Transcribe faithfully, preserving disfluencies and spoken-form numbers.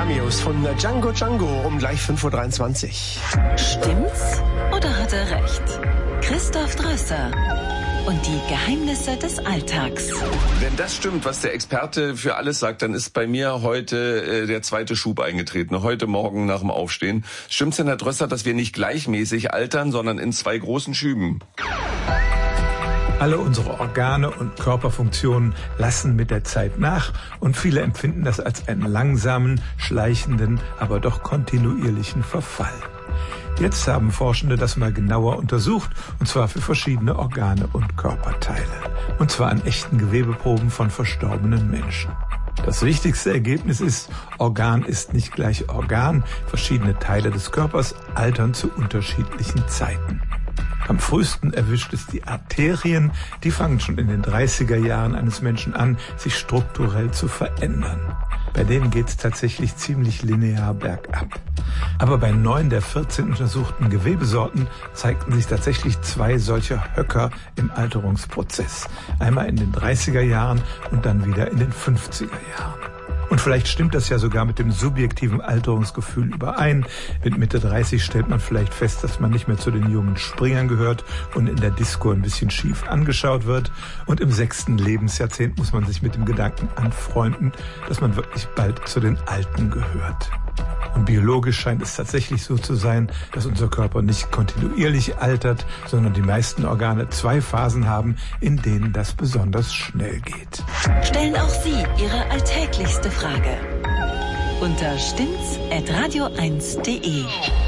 Cameos von Django Django um gleich fünf Uhr dreiundzwanzig. Stimmt's oder hat er recht? Christoph Drösser und die Geheimnisse des Alltags. Wenn das stimmt, was der Experte für alles sagt, dann ist bei mir heute äh, der zweite Schub eingetreten. Heute Morgen nach dem Aufstehen. Stimmt's denn, Herr Drösser, dass wir nicht gleichmäßig altern, sondern in zwei großen Schüben? Alle unsere Organe und Körperfunktionen lassen mit der Zeit nach und viele empfinden das als einen langsamen, schleichenden, aber doch kontinuierlichen Verfall. Jetzt haben Forschende das mal genauer untersucht, und zwar für verschiedene Organe und Körperteile. Und zwar an echten Gewebeproben von verstorbenen Menschen. Das wichtigste Ergebnis ist, Organ ist nicht gleich Organ. Verschiedene Teile des Körpers altern zu unterschiedlichen Zeiten. Am frühesten erwischt es die Arterien. Die fangen schon in den dreißiger Jahren eines Menschen an, sich strukturell zu verändern. Bei denen geht es tatsächlich ziemlich linear bergab. Aber bei neun der vierzehn untersuchten Gewebesorten zeigten sich tatsächlich zwei solcher Höcker im Alterungsprozess. Einmal in den dreißiger Jahren und dann wieder in den fünfziger Jahren. Und vielleicht stimmt das ja sogar mit dem subjektiven Alterungsgefühl überein. Mit Mitte dreißig stellt man vielleicht fest, dass man nicht mehr zu den jungen Springern gehört und in der Disco ein bisschen schief angeschaut wird. Und im sechsten Lebensjahrzehnt muss man sich mit dem Gedanken anfreunden, dass man wirklich bald zu den Alten gehört. Und biologisch scheint es tatsächlich so zu sein, dass unser Körper nicht kontinuierlich altert, sondern die meisten Organe zwei Phasen haben, in denen das besonders schnell geht. Stellen auch Sie Ihre alltäglichste Frage unter stimmt's at radio eins punkt de.